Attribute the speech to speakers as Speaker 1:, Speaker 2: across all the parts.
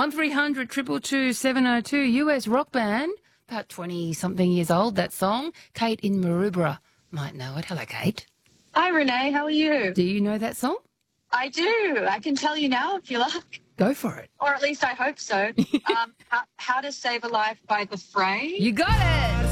Speaker 1: 1300 222 702. US rock band, about 20-something years old, that song. Kate in Maroubra might know it. Hello, Kate.
Speaker 2: Hi, Renee. How are you?
Speaker 1: Do you know that song?
Speaker 2: I do. I can tell you now if you like.
Speaker 1: Go for it.
Speaker 2: Or at least I hope so. How to Save a Life by The Fray.
Speaker 1: You got it.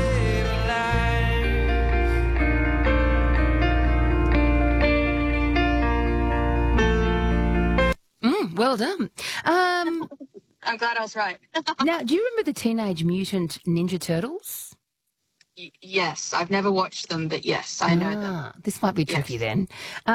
Speaker 1: Well done.
Speaker 2: I'm glad I was right.
Speaker 1: Now, do you remember the Teenage Mutant Ninja Turtles?
Speaker 2: Yes. I've never watched them, but yes, I know them.
Speaker 1: This might be tricky then.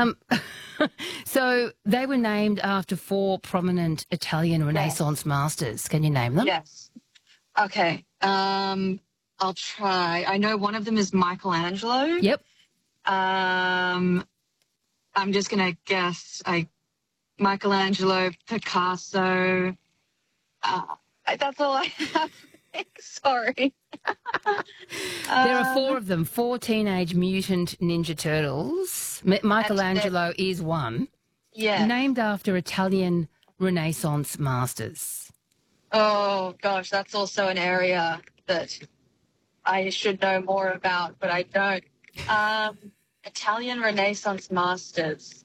Speaker 1: So they were named after 4 prominent Italian Renaissance masters. Can you name them?
Speaker 2: Yes. Okay. I'll try. I know one of them is Michelangelo.
Speaker 1: Yep.
Speaker 2: I'm just going to guess. Michelangelo, Picasso. That's all I have. Sorry.
Speaker 1: There are 4 of them, 4 Teenage Mutant Ninja Turtles. Michelangelo is one.
Speaker 2: Yeah.
Speaker 1: Named after Italian Renaissance masters.
Speaker 2: Oh, gosh, that's also an area that I should know more about, but I don't. Italian Renaissance masters.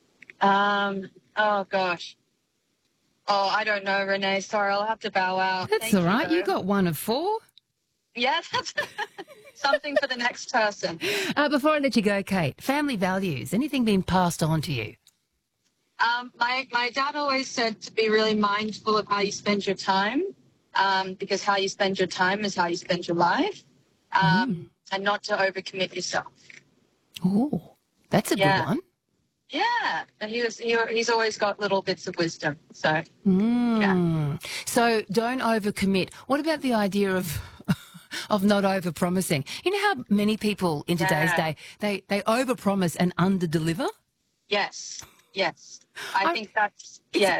Speaker 2: Oh, gosh. Oh, I don't know, Renee. Sorry, I'll have to bow out.
Speaker 1: That's all right. You got 1 of 4.
Speaker 2: Yeah, that's something for the next person.
Speaker 1: Before I let you go, Kate, family values, anything being passed on to you?
Speaker 2: My dad always said to be really mindful of how you spend your time, because how you spend your time is how you spend your life, and not to overcommit yourself.
Speaker 1: Oh, that's a good one.
Speaker 2: Yeah, and he's always got little bits of wisdom. So, yeah.
Speaker 1: So don't overcommit. What about the idea of not overpromising? You know how many people in today's day they overpromise and underdeliver?
Speaker 2: Yes. I think that's